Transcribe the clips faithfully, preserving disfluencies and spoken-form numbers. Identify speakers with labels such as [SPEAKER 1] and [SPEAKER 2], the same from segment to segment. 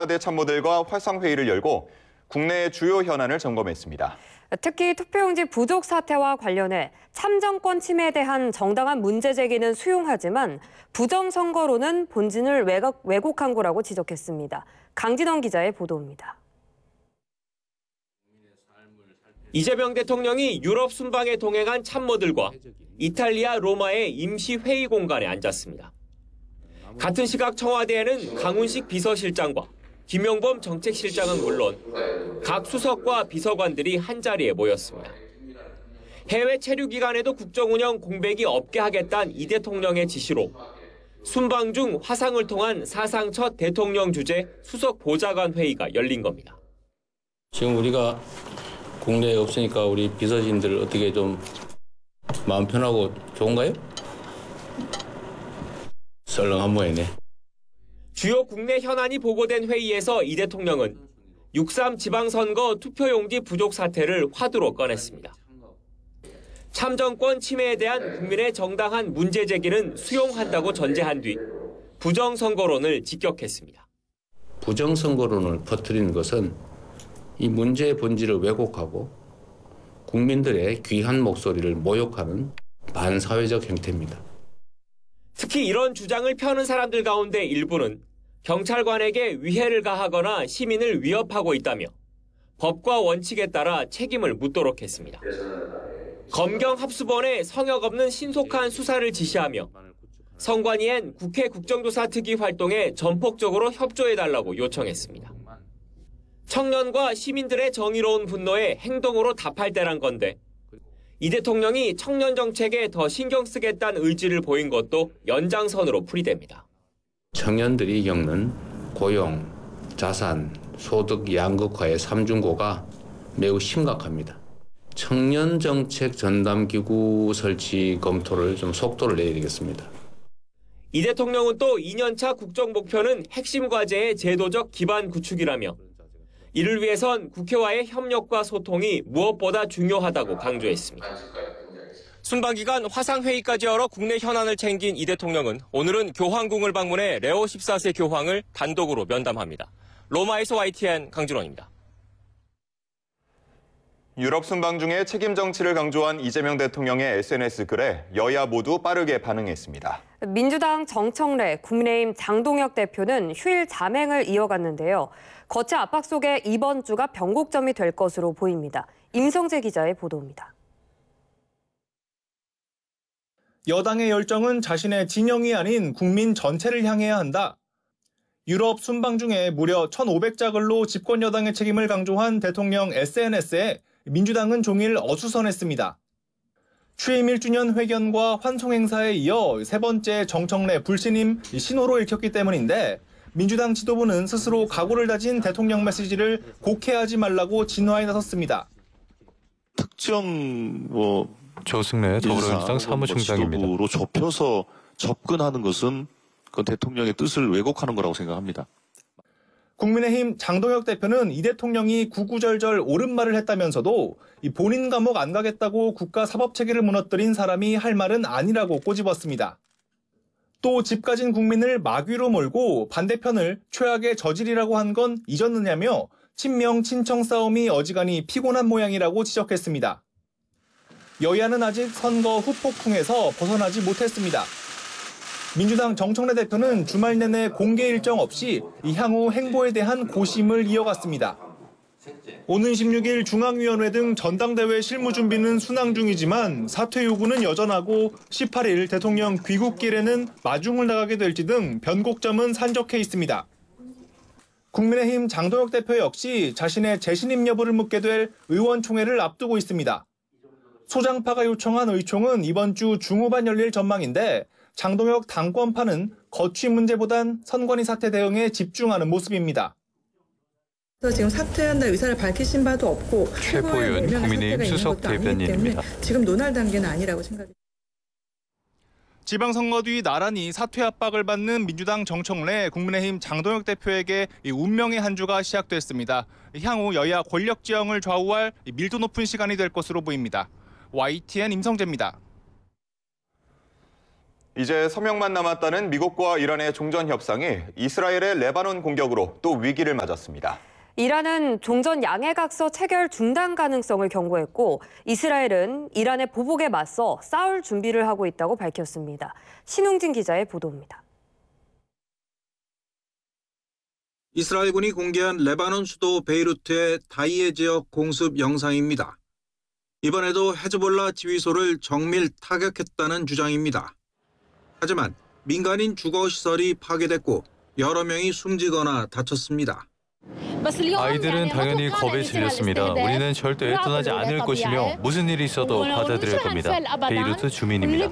[SPEAKER 1] 대 참모들과 화상회의를 열고 국내의 주요 현안을 점검했습니다.
[SPEAKER 2] 특히 투표용지 부족 사태와 관련해 참정권 침해에 대한 정당한 문제 제기는 수용하지만 부정선거로는 본질을 왜곡, 왜곡한 거라고 지적했습니다. 강진원 기자의 보도입니다.
[SPEAKER 3] 이재명 대통령이 유럽 순방에 동행한 참모들과 이탈리아 로마의 임시 회의 공간에 앉았습니다. 같은 시각 청와대에는 강훈식 비서실장과 김용범 정책실장은 물론 각 수석과 비서관들이 한자리에 모였습니다. 해외 체류 기간에도 국정운영 공백이 없게 하겠다는 이 대통령의 지시로 순방 중 화상을 통한 사상 첫 대통령 주재 수석 보좌관 회의가 열린 겁니다.
[SPEAKER 4] 지금 우리가 국내에 없으니까 우리 비서진들 어떻게 좀 마음 편하고 좋은가요? 썰렁한 모양이네.
[SPEAKER 3] 주요 국내 현안이 보고된 회의에서 이 대통령은 육삼 지방선거 투표용지 부족 사태를 화두로 꺼냈습니다. 참정권 침해에 대한 국민의 정당한 문제 제기는 수용한다고 전제한 뒤 부정선거론을 직격했습니다.
[SPEAKER 4] 부정선거론을 퍼뜨리는 것은 이 문제의 본질을 왜곡하고 국민들의 귀한 목소리를 모욕하는 반사회적 행태입니다.
[SPEAKER 3] 특히 이런 주장을 펴는 사람들 가운데 일부는 경찰관에게 위해를 가하거나 시민을 위협하고 있다며 법과 원칙에 따라 책임을 묻도록 했습니다. 검경합수본에 성역 없는 신속한 수사를 지시하며 선관위엔 국회 국정조사특위 활동에 전폭적으로 협조해달라고 요청했습니다. 청년과 시민들의 정의로운 분노에 행동으로 답할 때란 건데 이 대통령이 청년 정책에 더 신경 쓰겠다는 의지를 보인 것도 연장선으로 풀이됩니다.
[SPEAKER 4] 청년들이 겪는 고용, 자산, 소득 양극화의 삼중고가 매우 심각합니다. 청년 정책 전담기구 설치 검토를 좀 속도를 내야 되겠습니다.
[SPEAKER 3] 이 대통령은 또 이 년차 국정 목표는 핵심 과제의 제도적 기반 구축이라며 이를 위해선 국회와의 협력과 소통이 무엇보다 중요하다고 강조했습니다. 순방 기간 화상회의까지 열어 국내 현안을 챙긴 이 대통령은 오늘은 교황궁을 방문해 레오 십사 세 교황을 단독으로 면담합니다. 로마에서 와이티엔 강진원입니다.
[SPEAKER 1] 유럽 순방 중에 책임 정치를 강조한 이재명 대통령의 에스엔에스 글에 여야 모두 빠르게 반응했습니다.
[SPEAKER 2] 민주당 정청래, 국민의힘 장동혁 대표는 휴일 잠행을 이어갔는데요. 거체 압박 속에 이번 주가 변곡점이 될 것으로 보입니다. 임성재 기자의 보도입니다.
[SPEAKER 5] 여당의 열정은 자신의 진영이 아닌 국민 전체를 향해야 한다. 유럽 순방 중에 무려 천오백 자 글로 집권 여당의 책임을 강조한 대통령 에스엔에스에 민주당은 종일 어수선했습니다. 취임 일 주년 회견과 환송 행사에 이어 세 번째 정청래 불신임 신호로 읽혔기 때문인데 민주당 지도부는 스스로 각오를 다진 대통령 메시지를 곡해하지 말라고 진화에 나섰습니다.
[SPEAKER 6] 특정 뭐
[SPEAKER 7] 조승래 더불어민주당 사무총장입니다.
[SPEAKER 6] 지도부로 좁혀서 접근하는 것은 그 대통령의 뜻을 왜곡하는 거라고 생각합니다.
[SPEAKER 5] 국민의힘 장동혁 대표는 이 대통령이 구구절절 옳은 말을 했다면서도 본인 감옥 안 가겠다고 국가 사법체계를 무너뜨린 사람이 할 말은 아니라고 꼬집었습니다. 또 집 가진 국민을 마귀로 몰고 반대편을 최악의 저질이라고 한 건 잊었느냐며 친명 친청 싸움이 어지간히 피곤한 모양이라고 지적했습니다. 여야는 아직 선거 후폭풍에서 벗어나지 못했습니다. 민주당 정청래 대표는 주말 내내 공개 일정 없이 향후 행보에 대한 고심을 이어갔습니다. 오는 십육 일 중앙위원회 등 전당대회 실무 준비는 순항 중이지만 사퇴 요구는 여전하고 십팔 일 대통령 귀국길에는 마중을 나가게 될지 등 변곡점은 산적해 있습니다. 국민의힘 장동혁 대표 역시 자신의 재신임 여부를 묻게 될 의원총회를 앞두고 있습니다. 소장파가 요청한 의총은 이번 주 중후반 열릴 전망인데 장동혁 당권파는 거취 문제보단 선관위 사태 대응에 집중하는 모습입니다.
[SPEAKER 8] 그래서 지금 사퇴한다 의사를 밝히신 바도 없고
[SPEAKER 7] 최보윤 국민의힘 수석 대변인입니다.
[SPEAKER 8] 지금 논할 단계는 아니라고 생각합니다.
[SPEAKER 5] 지방선거 뒤 나란히 사퇴 압박을 받는 민주당 정청래, 국민의힘 장동혁 대표에게 운명의 한 주가 시작됐습니다. 향후 여야 권력 지형을 좌우할 밀도 높은 시간이 될 것으로 보입니다. 와이티엔 임성재입니다.
[SPEAKER 1] 이제 서명만 남았다는 미국과 이란의 종전 협상이 이스라엘의 레바논 공격으로 또 위기를 맞았습니다.
[SPEAKER 2] 이란은 종전 양해각서 체결 중단 가능성을 경고했고 이스라엘은 이란의 보복에 맞서 싸울 준비를 하고 있다고 밝혔습니다. 신웅진 기자의 보도입니다.
[SPEAKER 9] 이스라엘군이 공개한 레바논 수도 베이루트의 다이에 지역 공습 영상입니다. 이번에도 헤즈볼라 지휘소를 정밀 타격했다는 주장입니다. 하지만 민간인 주거시설이 파괴됐고 여러 명이 숨지거나 다쳤습니다.
[SPEAKER 7] 아이들은 당연히 겁에 질렸습니다. 우리는 절대 떠나지 않을 것이며 무슨 일이 있어도 받아들일 겁니다. 베이루트 주민입니다.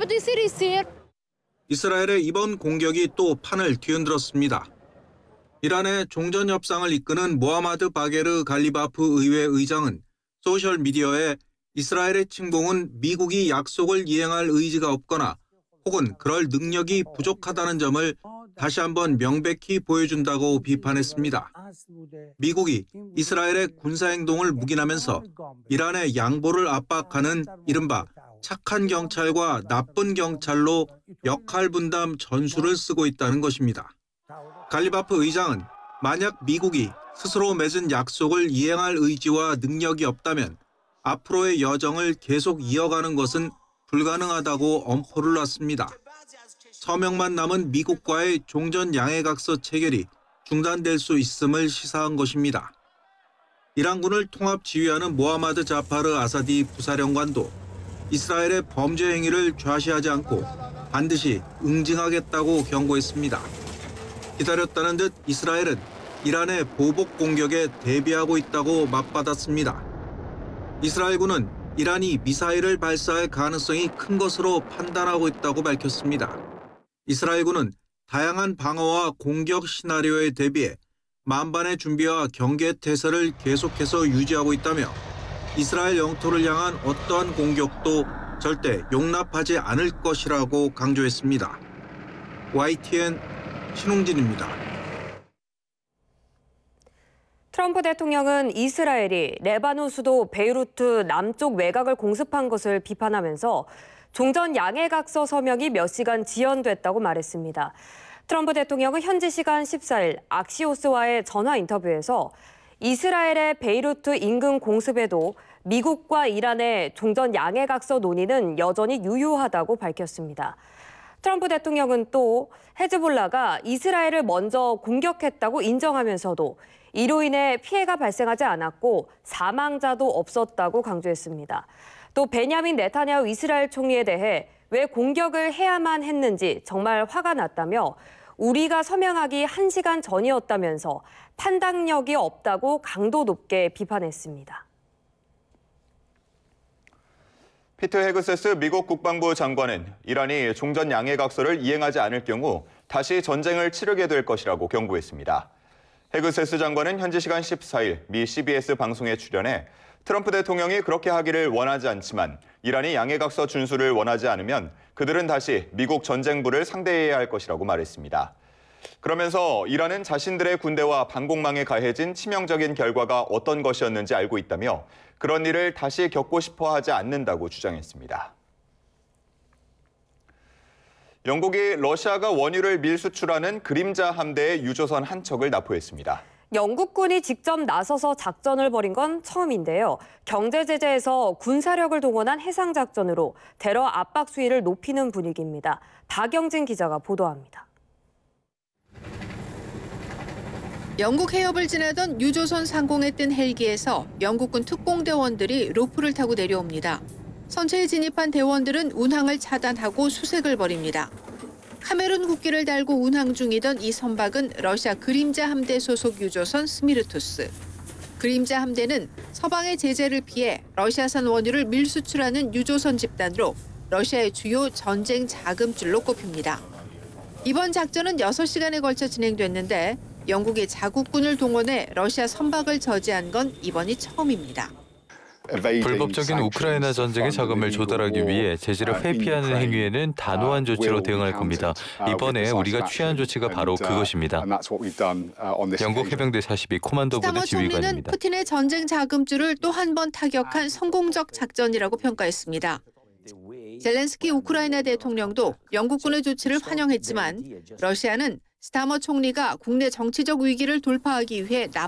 [SPEAKER 9] 이스라엘의 이번 공격이 또 판을 뒤흔들었습니다. 이란의 종전 협상을 이끄는 모하마드 바게르 갈리바프 의회 의장은 소셜미디어에 이스라엘의 침공은 미국이 약속을 이행할 의지가 없거나 혹은 그럴 능력이 부족하다는 점을 다시 한번 명백히 보여준다고 비판했습니다. 미국이 이스라엘의 군사행동을 묵인하면서 이란의 양보를 압박하는 이른바 착한 경찰과 나쁜 경찰로 역할 분담 전술을 쓰고 있다는 것입니다. 갈리바프 의장은 만약 미국이 스스로 맺은 약속을 이행할 의지와 능력이 없다면 앞으로의 여정을 계속 이어가는 것은 불가능하다고 엄포를 놨습니다. 서명만 남은 미국과의 종전 양해각서 체결이 중단될 수 있음을 시사한 것입니다. 이란군을 통합 지휘하는 모하마드 자파르 아사디 부사령관도 이스라엘의 범죄 행위를 좌시하지 않고 반드시 응징하겠다고 경고했습니다. 기다렸다는 듯 이스라엘은 이란의 보복 공격에 대비하고 있다고 맞받았습니다. 이스라엘군은 이란이 미사일을 발사할 가능성이 큰 것으로 판단하고 있다고 밝혔습니다. 이스라엘군은 다양한 방어와 공격 시나리오에 대비해 만반의 준비와 경계 태세를 계속해서 유지하고 있다며 이스라엘 영토를 향한 어떠한 공격도 절대 용납하지 않을 것이라고 강조했습니다. 와이티엔 신웅진입니다.
[SPEAKER 2] 트럼프 대통령은 이스라엘이 레바논 수도 베이루트 남쪽 외곽을 공습한 것을 비판하면서 종전 양해각서 서명이 몇 시간 지연됐다고 말했습니다. 트럼프 대통령은 현지 시간 십사일 악시오스와의 전화 인터뷰에서 이스라엘의 베이루트 인근 공습에도 미국과 이란의 종전 양해각서 논의는 여전히 유효하다고 밝혔습니다. 트럼프 대통령은 또 헤즈볼라가 이스라엘을 먼저 공격했다고 인정하면서도 이로 인해 피해가 발생하지 않았고 사망자도 없었다고 강조했습니다. 또 베냐민 네타냐후 이스라엘 총리에 대해 왜 공격을 해야만 했는지 정말 화가 났다며 우리가 서명하기 한 시간 전이었다면서 판단력이 없다고 강도 높게 비판했습니다.
[SPEAKER 1] 피트 헤그세스 미국 국방부 장관은 이란이 종전 양해각서를 이행하지 않을 경우 다시 전쟁을 치르게 될 것이라고 경고했습니다. 헤그세스 장관은 현지 시간 십사일 미 씨비에스 방송에 출연해 트럼프 대통령이 그렇게 하기를 원하지 않지만 이란이 양해각서 준수를 원하지 않으면 그들은 다시 미국 전쟁부를 상대해야 할 것이라고 말했습니다. 그러면서 이란은 자신들의 군대와 방공망에 가해진 치명적인 결과가 어떤 것이었는지 알고 있다며 그런 일을 다시 겪고 싶어 하지 않는다고 주장했습니다. 영국이 러시아가 원유를 밀수출하는 그림자 함대의 유조선 한 척을 납포했습니다.
[SPEAKER 2] 영국군이 직접 나서서 작전을 벌인 건 처음인데요. 경제 제재에서 군사력을 동원한 해상 작전으로 테러 압박 수위를 높이는 분위기입니다. 박영진 기자가 보도합니다.
[SPEAKER 10] 영국 해협을 지나던 유조선 상공에 뜬 헬기에서 영국군 특공대원들이 로프를 타고 내려옵니다. 선체에 진입한 대원들은 운항을 차단하고 수색을 벌입니다. 카메룬 국기를 달고 운항 중이던 이 선박은 러시아 그림자 함대 소속 유조선 스미르투스. 그림자 함대는 서방의 제재를 피해 러시아산 원유를 밀수출하는 유조선 집단으로 러시아의 주요 전쟁 자금줄로 꼽힙니다. 이번 작전은 여섯 시간에 걸쳐 진행됐는데 영국이 자국군을 동원해 러시아 선박을 저지한 건 이번이 처음입니다.
[SPEAKER 7] 불법적인 우크라이나 전쟁의 자금을 조달하기 위해 제재를 회피하는 행위에는 단호한 조치로 대응할 겁니다. 이번에 우리가 취한 조치가 바로 그것입니다. 영국 해병대 사십이 코만도 부대
[SPEAKER 10] 스타머 총리는
[SPEAKER 7] 지휘관입니다.
[SPEAKER 10] 푸틴의 전쟁 자금줄을 또 한 번 타격한 성공적 작전이라고 평가했습니다. 젤렌스키 우크라이나 대통령도 영국군의 조치를 환영했지만 러시아는 스타머 총리가 국내 정치적 위기를 돌파하기 위해